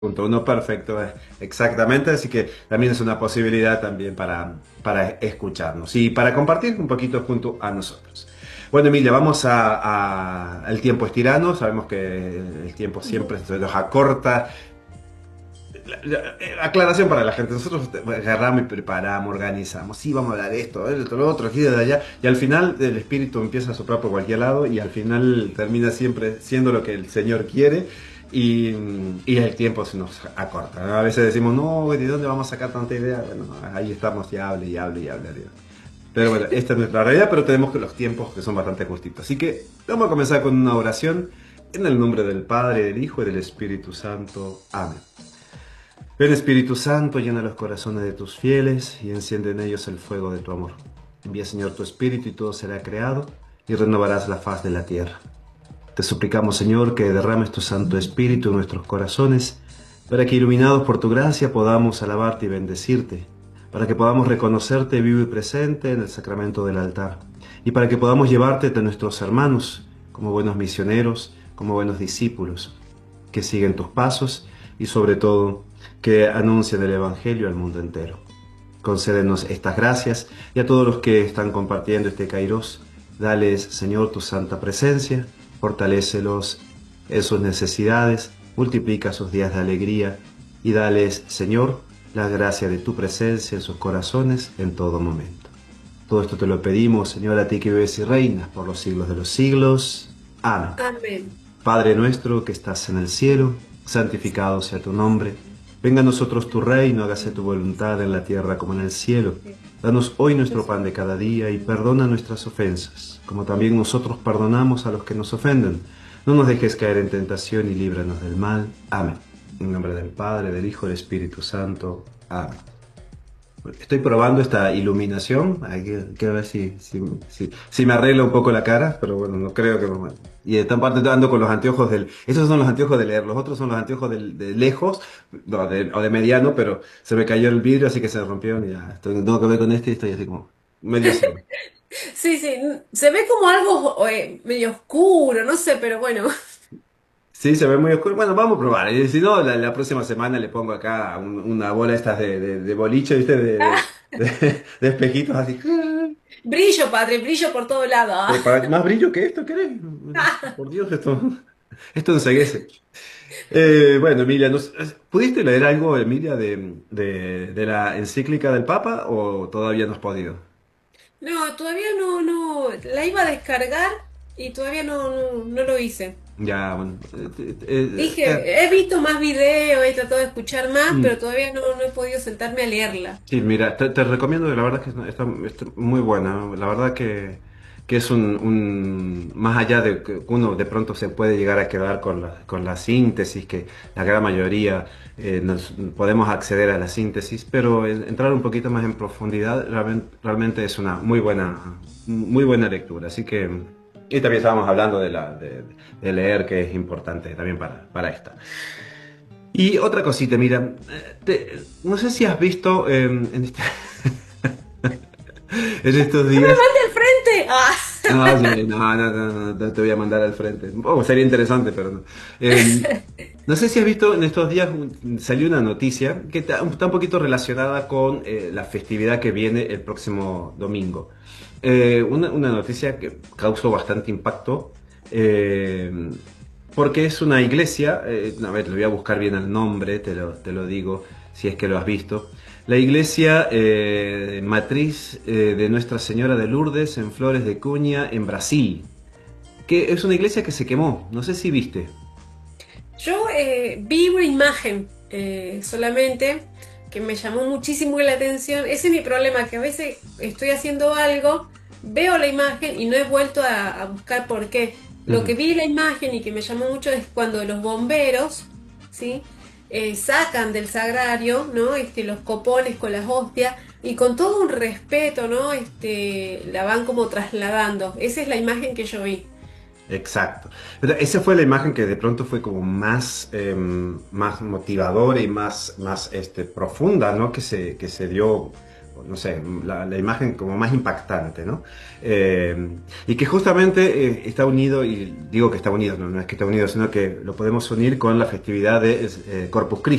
Punto uno, perfecto, exactamente, así que también es una posibilidad también para escucharnos y para compartir un poquito junto a nosotros. Bueno, Emilia, vamos al tiempo es tirano, sabemos que el tiempo siempre se nos acorta. Aclaración para la gente, nosotros agarramos y preparamos, organizamos, sí, vamos a hablar de esto, lo otro, aquí, de allá, y al final el espíritu empieza a soplar por cualquier lado y al final termina siempre siendo lo que el Señor quiere y, y el tiempo se nos acorta, ¿no? A veces decimos, no, ¿de dónde vamos a sacar tanta idea? Bueno, ahí estamos, y hable, y hable, y hable. Pero bueno, esta es nuestra realidad, pero tenemos que los tiempos que son bastante justitos. Así que vamos a comenzar con una oración en el nombre del Padre, del Hijo y del Espíritu Santo. Amén. Ven Espíritu Santo, llena los corazones de tus fieles y enciende en ellos el fuego de tu amor. Envía Señor tu Espíritu y todo será creado y renovarás la faz de la tierra. Te suplicamos Señor que derrames tu Santo Espíritu en nuestros corazones para que iluminados por tu gracia podamos alabarte y bendecirte, para que podamos reconocerte vivo y presente en el sacramento del altar y para que podamos llevarte a nuestros hermanos como buenos misioneros, como buenos discípulos que siguen tus pasos y sobre todo que anuncien el Evangelio al mundo entero. Concédenos estas gracias y a todos los que están compartiendo este Kairos, dales, Señor, tu santa presencia, fortalécelos en sus necesidades, multiplica sus días de alegría y dales, Señor, la gracia de tu presencia en sus corazones en todo momento. Todo esto te lo pedimos, Señor, a ti que vives y reinas por los siglos de los siglos. Amén. Amén. Padre nuestro que estás en el cielo, santificado sea tu nombre. Venga a nosotros tu reino, hágase tu voluntad en la tierra como en el cielo. Danos hoy nuestro pan de cada día y perdona nuestras ofensas, como también nosotros perdonamos a los que nos ofenden. No nos dejes caer en tentación y líbranos del mal. Amén. En nombre del Padre, del Hijo y del Espíritu Santo. Amén. Estoy probando esta iluminación. Hay que ver si me arregla un poco la cara, pero bueno, no creo que me... Y esta parte ando con los anteojos del... Esos son los anteojos de leer, los otros son los anteojos de lejos, no, o de mediano, pero se me cayó el vidrio, así que se rompieron y ya. Tengo que ver con este y estoy así como medio ciego. Sí, sí, se ve como algo medio oscuro, no sé, pero bueno. Sí, se ve muy oscuro. Bueno, vamos a probar. Y si no, la próxima semana le pongo acá una bola estas de boliche, ¿viste? De espejitos así. Brillo, padre, brillo por todo lado. Para más brillo que esto, ¿querés? Por Dios, esto enceguece. Bueno, Emilia, ¿pudiste leer algo, Emilia, de la encíclica del Papa o todavía no has podido? No, todavía no, la iba a descargar y todavía no lo hice. Ya, bueno. Dije, he visto más videos, he tratado de escuchar más, Mm. pero todavía no he podido sentarme a leerla. Sí, mira, te recomiendo, la verdad que está muy buena, ¿no? La verdad que es más allá de que uno de pronto se puede llegar a quedar con la síntesis, que la gran mayoría nos podemos acceder a la síntesis, pero entrar un poquito más en profundidad realmente es una muy buena lectura. Así que, y también estábamos hablando de leer, que es importante también para esta. Y otra cosita, mira, no sé si has visto en estos ¡No me días. mande al frente! No, sí, no te voy a mandar al frente. Oh, sería interesante, pero no. No sé si has visto en estos días, salió una noticia que está un poquito relacionada con la festividad que viene el próximo domingo. Una noticia que causó bastante impacto. eh, Porque es una iglesia, a ver, le voy a buscar bien el nombre, te lo digo, si es que lo has visto. La iglesia matriz de Nuestra Señora de Lourdes en Flores de Cuña, en Brasil, que es una iglesia que se quemó, no sé si viste. Yo vi una imagen solamente que me llamó muchísimo la atención. Ese es mi problema, que a veces estoy haciendo algo, veo la imagen y no he vuelto a buscar por qué. Lo Ujú. que vi en la imagen y que me llamó mucho es cuando los bomberos, ¿sí? Sacan del sagrario, ¿no? Los copones con las hostias y con todo un respeto, ¿no? La van como trasladando. Esa es la imagen que yo vi. Exacto. Pero esa fue la imagen que de pronto fue como más motivadora y más profunda, ¿no? Que se dio, no sé, la imagen como más impactante, ¿no? Y que justamente está unido, y digo que está unido, no es que está unido, sino que lo podemos unir con la festividad de Corpus Christi.